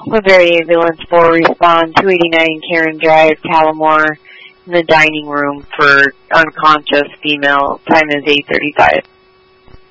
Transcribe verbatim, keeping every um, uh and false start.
Woodbury Ambulance four, respond two eighty-nine Karen Drive, Talamore, in the dining room for unconscious female. Time is eight thirty-five.